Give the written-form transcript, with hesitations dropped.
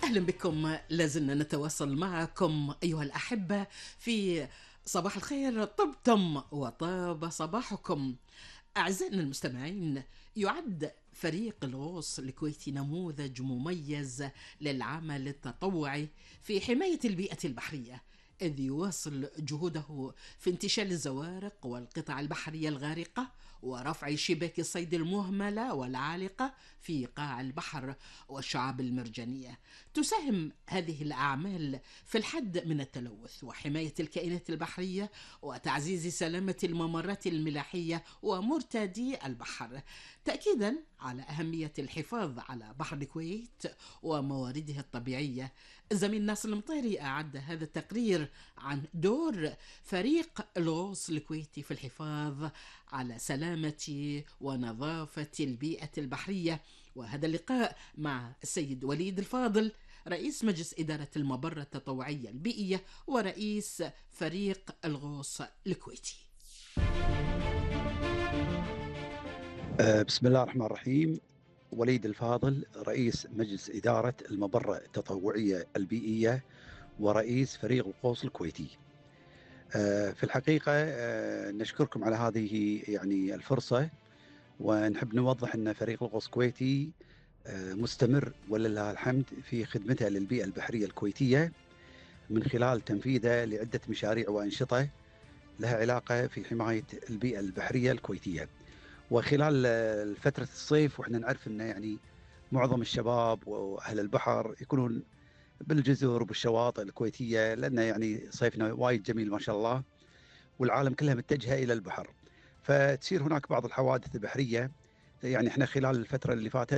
أهلا بكم. لازلنا نتواصل معكم أيها الأحبة في صباح الخير. طبتم وطاب صباحكم. أعزائنا المستمعين، يعد فريق الغوص الكويتي نموذج مميز للعمل التطوعي في حماية البيئة البحرية، إذ يواصل جهوده في انتشال الزوارق والقطع البحرية الغارقة ورفع شباك الصيد المهملة والعالقة في قاع البحر والشعاب المرجانية. تساهم هذه الأعمال في الحد من التلوث وحماية الكائنات البحرية وتعزيز سلامة الممرات الملاحية ومرتادي البحر، تأكيدا على أهمية الحفاظ على بحر الكويت وموارده الطبيعية. زميل ناصر المطيري أعد هذا التقرير عن دور فريق الغوص الكويتي في الحفاظ على سلامة ونظافة البيئة البحرية. وهذا اللقاء مع السيد وليد الفاضل، رئيس مجلس إدارة المبرة التطوعية البيئية ورئيس فريق الغوص الكويتي. بسم الله الرحمن الرحيم. وليد الفاضل، رئيس مجلس إدارة المبرة التطوعية البيئية ورئيس فريق الغوص الكويتي. في الحقيقة نشكركم على هذه الفرصة، ونحب نوضح أن فريق الغوص الكويتي مستمر ولله الحمد في خدمته للبيئة البحرية الكويتية من خلال تنفيذه لعدة مشاريع وأنشطة لها علاقة في حماية البيئة البحرية الكويتية. وخلال فترة الصيف واحنا نعرف ان معظم الشباب واهل البحر يكونون بالجزر وبالشواطئ الكويتية، لان صيفنا وايد جميل ما شاء الله، والعالم كلها متجهة الى البحر، فتصير هناك بعض الحوادث البحرية. احنا خلال الفترة اللي فاتت